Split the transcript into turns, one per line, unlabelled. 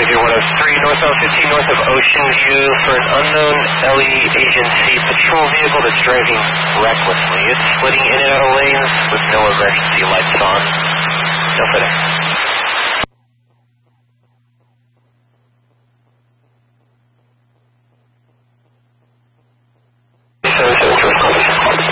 Voyager 103, northbound 15 north of Ocean View for an unknown LE agency patrol vehicle that's driving recklessly. It's splitting in and out of lanes with no emergency lights on. No further.